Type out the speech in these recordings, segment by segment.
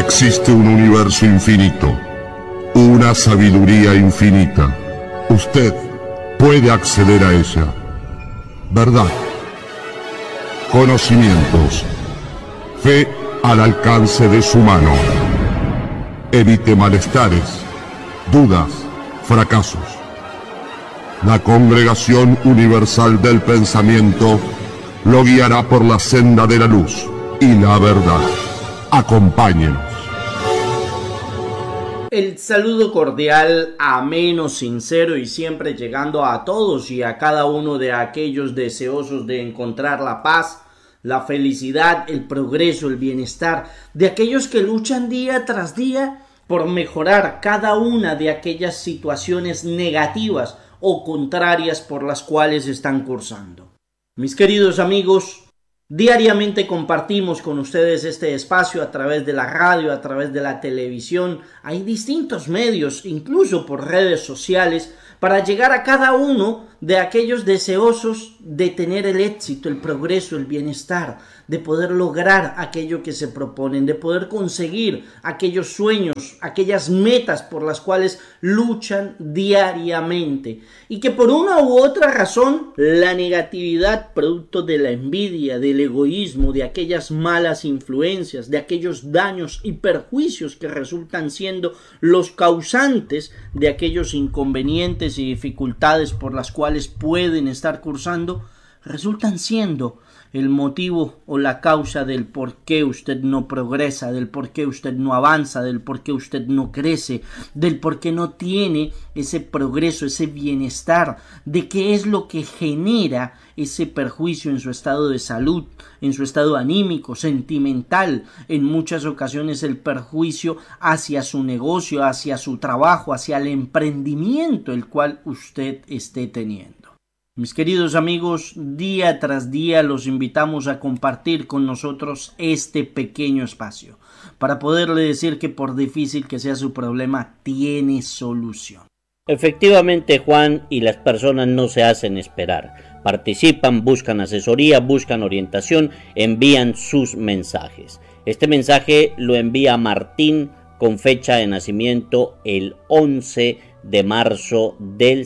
Existe un universo infinito, una sabiduría infinita. Usted puede acceder a ella. Verdad, conocimientos, fe al alcance de su mano. Evite malestares, dudas, fracasos. La Congregación Universal del Pensamiento lo guiará por la senda de la luz y la verdad. Acompáñenos. El saludo cordial, ameno, sincero y siempre llegando a todos y a cada uno de aquellos deseosos de encontrar la paz, la felicidad, el progreso, el bienestar, de aquellos que luchan día tras día por mejorar cada una de aquellas situaciones negativas o contrarias por las cuales están cursando. Mis queridos amigos, diariamente compartimos con ustedes este espacio a través de la radio, a través de la televisión. Hay distintos medios, incluso por redes sociales, para llegar a cada uno de aquellos deseosos de tener el éxito, el progreso, el bienestar, de poder lograr aquello que se proponen, de poder conseguir aquellos sueños, aquellas metas por las cuales luchan diariamente. Y que por una u otra razón, la negatividad, producto de la envidia, del egoísmo, de aquellas malas influencias, de aquellos daños y perjuicios que resultan siendo los causantes de aquellos inconvenientes y dificultades por las cuales pueden estar cursando, resultan siendo el motivo o la causa del por qué usted no progresa, del por qué usted no avanza, del por qué usted no crece, del por qué no tiene ese progreso, ese bienestar, de qué es lo que genera ese perjuicio en su estado de salud, en su estado anímico, sentimental, en muchas ocasiones el perjuicio hacia su negocio, hacia su trabajo, hacia el emprendimiento el cual usted esté teniendo. Mis queridos amigos, día tras día los invitamos a compartir con nosotros este pequeño espacio para poderle decir que por difícil que sea su problema, tiene solución. Efectivamente, Juan, y las personas no se hacen esperar. Participan, buscan asesoría, buscan orientación, envían sus mensajes. Este mensaje lo envía Martín con fecha de nacimiento el 11 de marzo del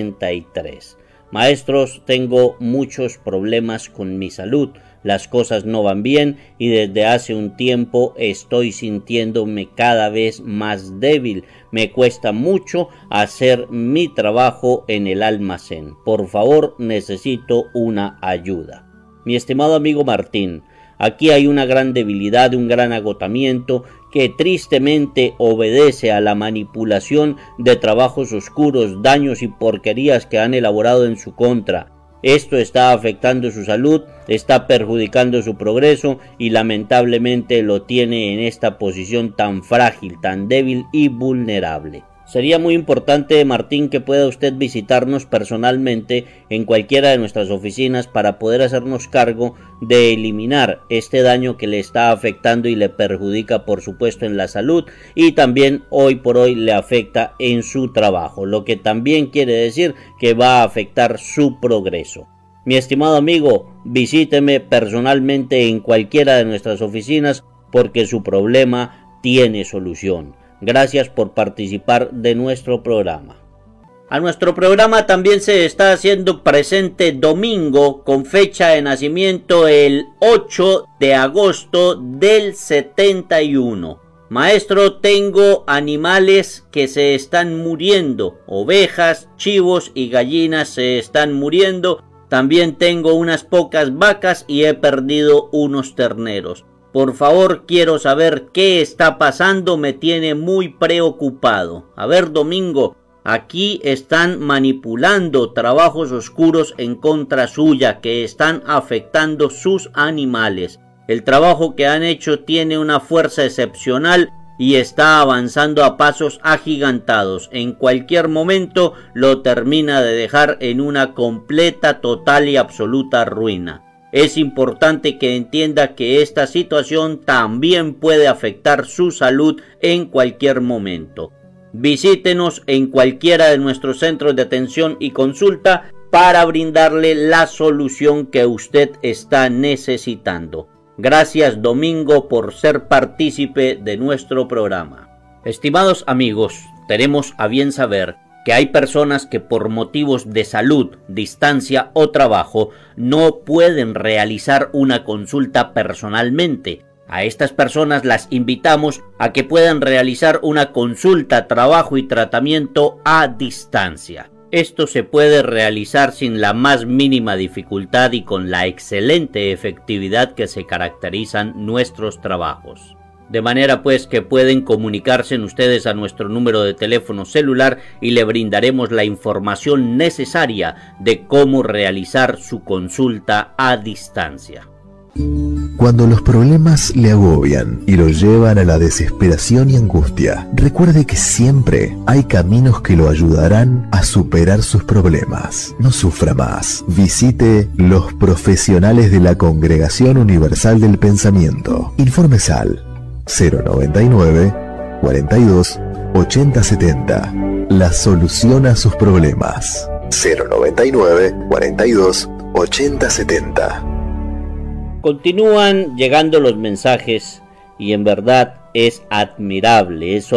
63. Maestros, tengo muchos problemas con mi salud, las cosas no van bien y desde hace un tiempo estoy sintiéndome cada vez más débil. Me cuesta mucho hacer mi trabajo en el almacén. Por favor, necesito una ayuda. Mi estimado amigo Martín, aquí hay una gran debilidad, un gran agotamiento que tristemente obedece a la manipulación de trabajos oscuros, daños y porquerías que han elaborado en su contra. Esto está afectando su salud, está perjudicando su progreso y lamentablemente lo tiene en esta posición tan frágil, tan débil y vulnerable. Sería muy importante, Martín, que pueda usted visitarnos personalmente en cualquiera de nuestras oficinas para poder hacernos cargo de eliminar este daño que le está afectando y le perjudica, por supuesto, en la salud y también hoy por hoy le afecta en su trabajo, lo que también quiere decir que va a afectar su progreso. Mi estimado amigo, visíteme personalmente en cualquiera de nuestras oficinas porque su problema tiene solución. Gracias por participar de nuestro programa. A nuestro programa también se está haciendo presente Domingo con fecha de nacimiento el 8 de agosto del 71. Maestro, tengo animales que se están muriendo, ovejas, chivos y gallinas se están muriendo. También tengo unas pocas vacas y he perdido unos terneros. Por favor, quiero saber qué está pasando, me tiene muy preocupado. A ver, Domingo, aquí están manipulando trabajos oscuros en contra suya que están afectando sus animales. El trabajo que han hecho tiene una fuerza excepcional y está avanzando a pasos agigantados. En cualquier momento lo termina de dejar en una completa, total y absoluta ruina. Es importante que entienda que esta situación también puede afectar su salud en cualquier momento. Visítenos en cualquiera de nuestros centros de atención y consulta para brindarle la solución que usted está necesitando. Gracias, Domingo, por ser partícipe de nuestro programa. Estimados amigos, tenemos a bien saber que hay personas que por motivos de salud, distancia o trabajo no pueden realizar una consulta personalmente. A estas personas las invitamos a que puedan realizar una consulta, trabajo y tratamiento a distancia. Esto se puede realizar sin la más mínima dificultad y con la excelente efectividad que se caracterizan nuestros trabajos. De manera pues que pueden comunicarse ustedes a nuestro número de teléfono celular y le brindaremos la información necesaria de cómo realizar su consulta a distancia. Cuando los problemas le agobian y lo llevan a la desesperación y angustia, recuerde que siempre hay caminos que lo ayudarán a superar sus problemas. No sufra más. Visite los profesionales de la Congregación Universal del Pensamiento. Informes al 099 42 80 70. La solución a sus problemas. 099 42 80 70. Continúan llegando los mensajes y en verdad es admirable, es